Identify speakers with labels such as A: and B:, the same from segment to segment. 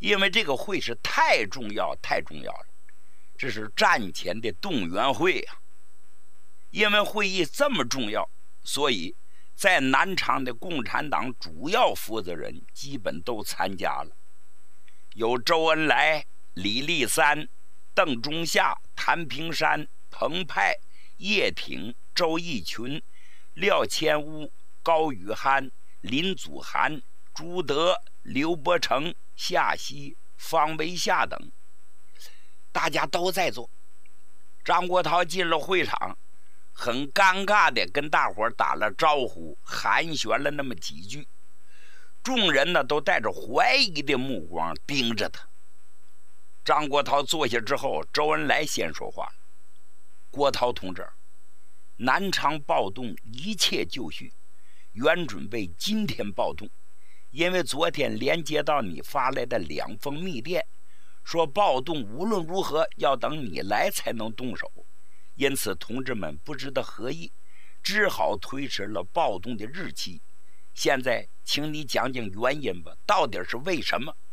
A: 因为这个会是太重要了，这是战前的动员会啊。因为会议这么重要，所以在南昌的共产党主要负责人基本都参加了，有周恩来、李立三、邓中夏、谭平山、彭湃、叶挺、周逸群、廖千乌、高宇涵、林祖涵、朱德、刘伯承、夏曦、方维夏等，大家都在座。张国焘进了会场，很尴尬地跟大伙打了招呼，寒暄了那么几句。众人呢都带着怀疑的目光盯着他。张国焘坐下之后，周恩来先说话了：“国焘同志，南昌暴动一切就绪，原准备今天暴动，因为昨天连接到你发来的2封密电，说暴动无论如何要等你来才能动手，因此同志们不知道何意，只好推迟了暴动的日期。现在请你讲讲原因吧，到底是为什么？”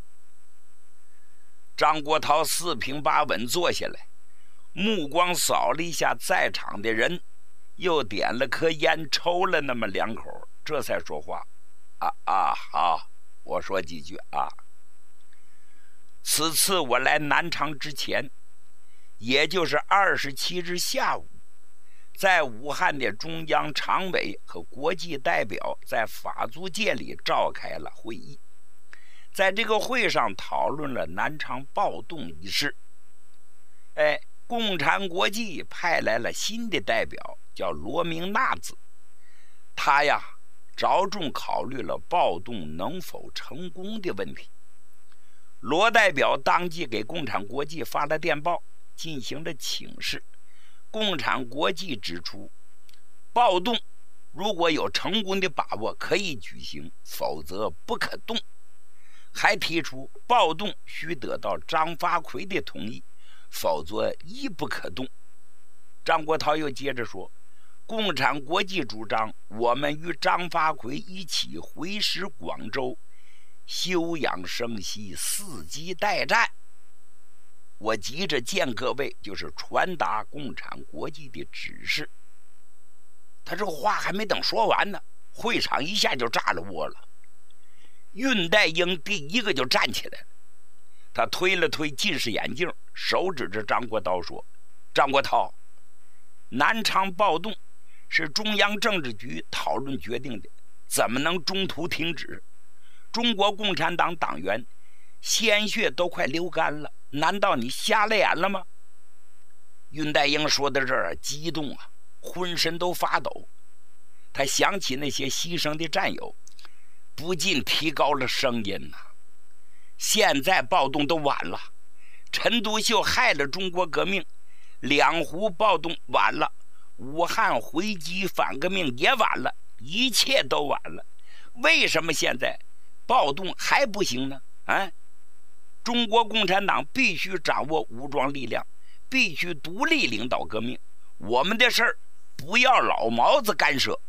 A: 张国焘四平八稳坐下来，目光扫了一下在场的人，又点了颗烟，抽了那么2口，这才说话：“好，我说几句啊。此次我来南昌之前，也就是27日下午，在武汉的中央常委和国际代表在法租界里召开了会议，在这个会上讨论了南昌暴动一事。共产国际派来了新的代表，叫罗明纳子，他呀着重考虑了暴动能否成功的问题。罗代表当即给共产国际发了电报，进行了请示。共产国际指出，暴动如果有成功的把握可以举行，否则不可动。还提出暴动需得到张发奎的同意，否则亦不可动。张国焘又接着说，共产国际主张我们与张发奎一起回师广州，休养生息，伺机待战。我急着见各位，就是传达共产国际的指示。他这个话还没等说完呢，会场一下就炸了窝了。恽代英第一个就站起来了，他推了推近视眼镜，手指着张国焘说：“张国焘，南昌暴动是中央政治局讨论决定的，怎么能中途停止？中国共产党党员鲜血都快流干了，难道你瞎了眼了吗？”恽代英说到这儿激动啊，浑身都发抖。他想起那些牺牲的战友，不禁提高了声音呐：“现在暴动都晚了，陈独秀害了中国革命，两湖暴动晚了，武汉回击反革命也晚了，一切都晚了。为什么现在暴动还不行呢？中国共产党必须掌握武装力量，必须独立领导革命，我们的事儿不要老毛子干涉。”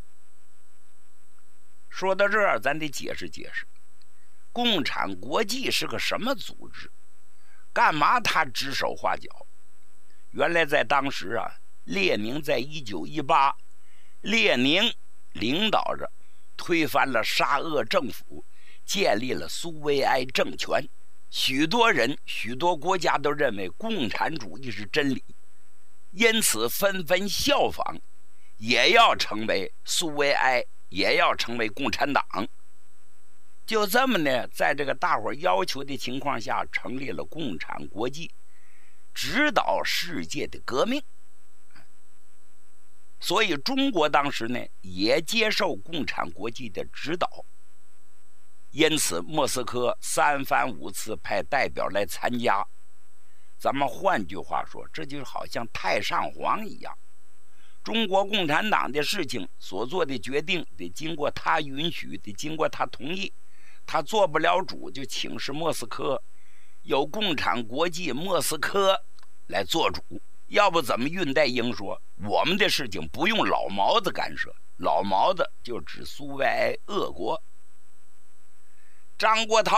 A: 说到这儿，咱得解释解释，共产国际是个什么组织？干嘛他指手画脚？原来在当时啊，列宁在1918，列宁领导着推翻了沙俄政府，建立了苏维埃政权。许多人、许多国家都认为共产主义是真理，因此纷纷效仿，也要成为苏维埃，也要成为共产党。就这么呢，在这个大伙要求的情况下，成立了共产国际，指导世界的革命。所以中国当时呢也接受共产国际的指导，因此莫斯科3番5次派代表来参加。咱们换句话说，这就好像太上皇一样，中国共产党的事情所做的决定得经过他允许，得经过他同意，他做不了主就请示莫斯科，由共产国际莫斯科来做主。要不怎么恽代英说我们的事情不用老毛子干涉，老毛子就指苏维埃俄国。张国焘